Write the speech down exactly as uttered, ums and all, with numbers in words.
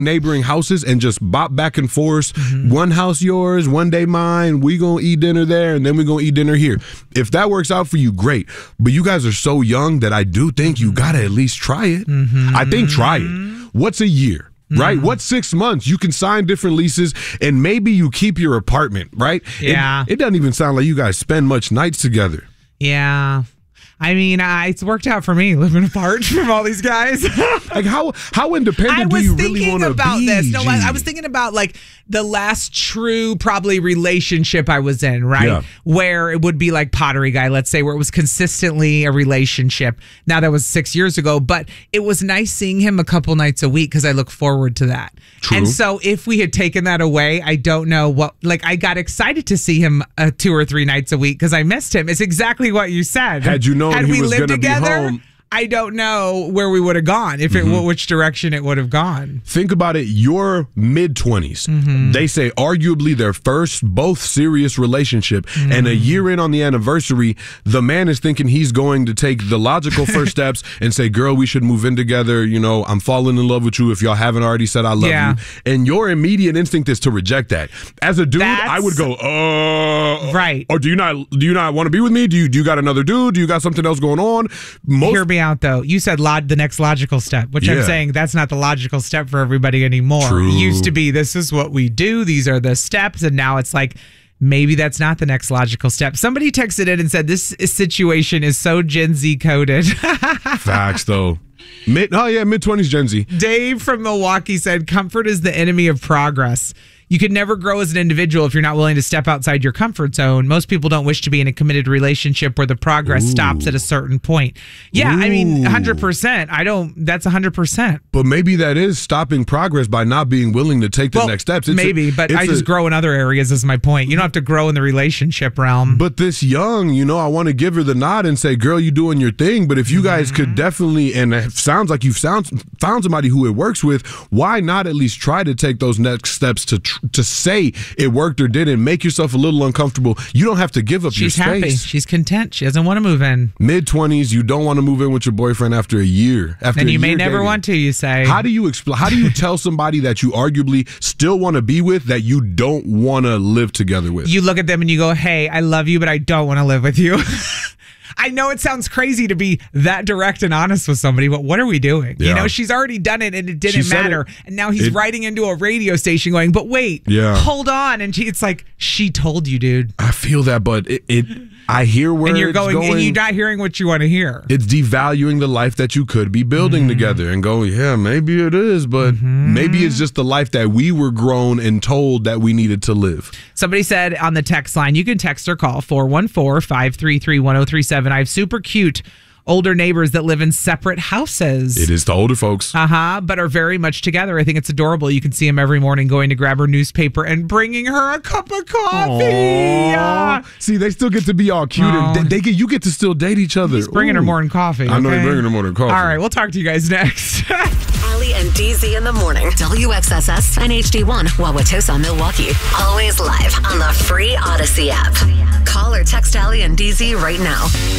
neighboring houses and just bop back and forth. Mm-hmm. One house yours, one day mine. We gonna eat dinner there, and then we gonna eat dinner here. If that works out for you, great. But you guys are so young that I do think you gotta at least try it. Mm-hmm. I think try it. What's a year? Right? Mm. What's six months? You can sign different leases and maybe you keep your apartment, right? Yeah. It, it doesn't even sound like you guys spend much nights together. Yeah. I mean, uh, it's worked out for me living apart from all these guys. Like how how independent do you really want to be? I was thinking about this. No, I, I was thinking about like the last true probably relationship I was in, right? Yeah. Where it would be like Pottery Guy, let's say, where it was consistently a relationship. Now that was six years ago, but it was nice seeing him a couple nights a week because I look forward to that. True. And so if we had taken that away, I don't know what, like I got excited to see him uh, two or three nights a week because I missed him. It's exactly what you said. Had you known Had he we was lived going to be together, home, I don't know where we would have gone, if it mm-hmm. which direction it would have gone. Think about it. Your mid-twenties. Mm-hmm. They say arguably their first both serious relationship. Mm-hmm. And a year in on the anniversary, the man is thinking he's going to take the logical first steps and say, girl, we should move in together. You know, I'm falling in love with you if y'all haven't already said I love yeah. you. And your immediate instinct is to reject that. As a dude, That's, I would go, uh. Right. Or do you not do you not want to be with me? Do you, do you got another dude? Do you got something else going on? Most Hear me out, though. You said log- the next logical step, which yeah. I'm saying that's not the logical step for everybody anymore. True. It used to be, this is what we do. These are the steps. And now it's like, maybe that's not the next logical step. Somebody texted in and said, this situation is so Gen Z coded. Facts, though. Mid, oh, yeah, mid-twenties Gen Z. Dave from Milwaukee said, comfort is the enemy of progress. You can never grow as an individual if you're not willing to step outside your comfort zone. Most people don't wish to be in a committed relationship where the progress Ooh. stops at a certain point. Yeah, Ooh. I mean, one hundred percent. I don't, that's one hundred percent. But maybe that is stopping progress by not being willing to take the well, next steps. It's maybe, a, but I just a, grow in other areas is my point. You don't have to grow in the relationship realm. But this young, you know, I want to give her the nod and say, girl, you doing your thing. But if you guys mm-hmm. could definitely, and it sounds like you've found, found somebody who it works with, why not at least try to take those next steps to to say it worked or didn't? Make yourself a little uncomfortable. You don't have to give up She's your space. She's happy. She's content. She doesn't want to move in. Mid-twenties, you don't want to move in with your boyfriend after a year. After and a you may year never dating. want to, you say. How do you expl- How do you tell somebody that you arguably still want to be with that you don't want to live together with? You look at them and you go, hey, I love you, but I don't want to live with you. I know it sounds crazy to be that direct and honest with somebody, but what are we doing? Yeah. You know, she's already done it and it didn't matter. It, and now he's it, writing into a radio station going, but wait, yeah. hold on. And she, it's like, she told you, dude. I feel that, but it, it I hear where and you're it's going, going. And you're not hearing what you want to hear. It's devaluing the life that you could be building mm. together and going, yeah, maybe it is, but mm-hmm. maybe it's just the life that we were grown and told that we needed to live. Somebody said on the text line, you can text or call four one four, five three three, one oh three seven. I have super cute older neighbors that live in separate houses. It is the older folks. Uh-huh, but are very much together. I think it's adorable. You can see them every morning going to grab her newspaper and bringing her a cup of coffee. Yeah. See, they still get to be all cute. Oh. And they get you get to still date each other. He's bringing Ooh. her morning coffee. I know okay? he's bringing her morning coffee. All right, we'll talk to you guys next. Ali and D Z in the morning. W X S S and H D one, Wauwatosa, Milwaukee. Always live on the free Odyssey app. Call or text Ali and D Z right now.